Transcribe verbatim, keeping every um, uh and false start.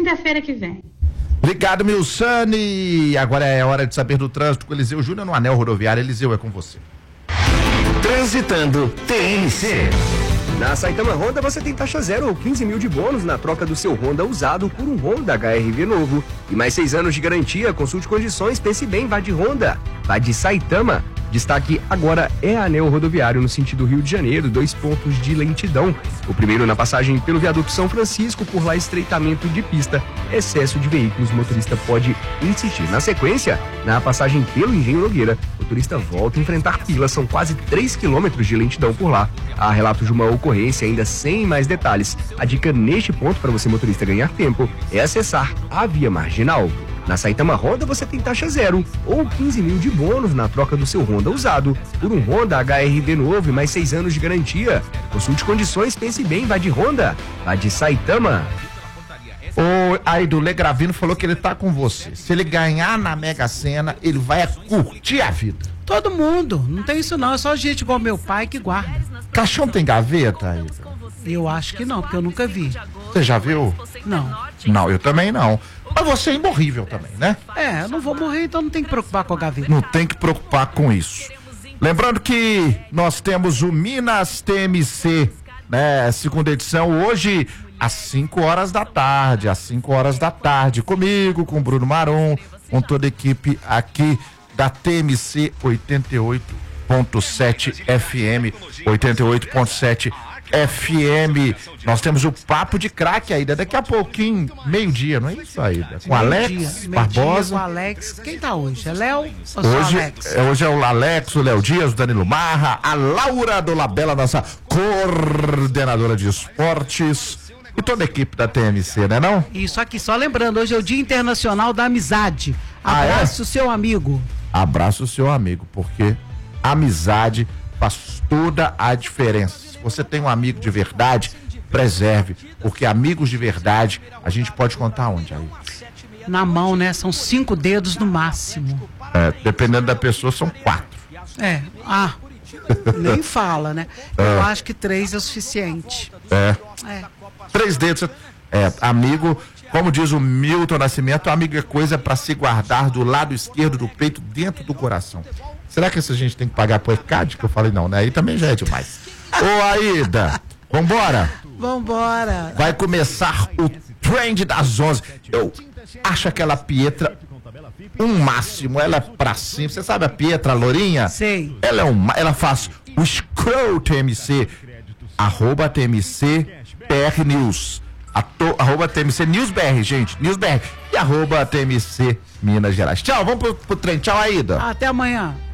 quinta-feira que vem. Obrigado, Milsane. Agora é hora de saber do trânsito com Eliseu Júnior no Anel Rodoviário. Eliseu, é com você. Transitando T N C. Na Saitama Honda você tem taxa zero ou quinze mil de bônus na troca do seu Honda usado por um Honda H R V novo. E mais seis anos de garantia, consulte condições, pense bem, vá de Honda, vá de Saitama. Destaque agora é Anel Rodoviário no sentido Rio de Janeiro, dois pontos de lentidão. O primeiro na passagem pelo viaduto São Francisco, por lá estreitamento de pista, excesso de veículos, motorista pode insistir. Na sequência, na passagem pelo Engenho Nogueira, motorista volta a enfrentar fila, são quase três quilômetros de lentidão por lá. Há relatos de uma ocorrência ainda sem mais detalhes. A dica neste ponto para você motorista ganhar tempo é acessar a via marginal. Na Saitama Honda você tem taxa zero ou quinze mil de bônus na troca do seu Honda usado por um Honda H R V novo e mais seis anos de garantia. Consulte condições, pense bem, vá de Honda, vá de Saitama. O Aido Legravino falou que ele tá com você. Se ele ganhar na Mega Sena, ele vai curtir a vida. Todo mundo, não tem isso não, é só gente igual meu pai que guarda. Caixão tem gaveta, Aido? Eu acho que não, porque eu nunca vi. Você já viu? Não. Não, eu também não. Mas você é imorrível também, né? É, eu não vou morrer, então não tem que preocupar com a gaveta. Não tem que preocupar com isso. Lembrando que nós temos o Minas T M C, né? Segunda edição, hoje às cinco horas da tarde, às cinco horas da tarde, comigo, com o Bruno Maron, com toda a equipe aqui da T M C oitenta e oito ponto sete F M, oitenta e oito ponto sete F M. Nós temos o Papo de Craque ainda daqui a pouquinho, meio-dia, não é isso, Aida? Com Alex Meio-dia, Barbosa. meio-dia com Alex. Quem tá hoje? É Léo ou só Hoje Alex? é, hoje é o Alex, o Léo Dias, o Danilo Marra, a Laura Dolabella, nossa coordenadora de esportes, e toda a equipe da T M C, né não? Isso aqui, só lembrando, hoje é o Dia Internacional da Amizade. Ah, é? Abraço o seu amigo. Abraça o seu amigo, porque amizade faz toda a diferença. Se você tem um amigo de verdade, preserve, porque amigos de verdade a gente pode contar onde aí? Na mão, né? São cinco dedos no máximo. É, dependendo da pessoa, são quatro. É, ah, nem fala, né? Eu acho que três é o suficiente. É. É. Três dedos. É, amigo, como diz o Milton Nascimento, amigo é coisa para se guardar do lado esquerdo do peito, dentro do coração. Será que essa gente tem que pagar por E C A D? Que eu falei, não, né? Aí também já é demais. Ô, Aida, vambora? Vambora. Vai começar o trend das onze. Eu acho aquela Pietra um máximo, ela é pra cima. Você sabe a Pietra, a lourinha? Sei. Ela é um, ela faz o Scroll T M C, arroba T M C P R News, ato, arroba T M C News B R, gente, News B R, e arroba T M C Minas Gerais. Tchau, vamos pro, pro trem. Tchau, Aida. Até amanhã.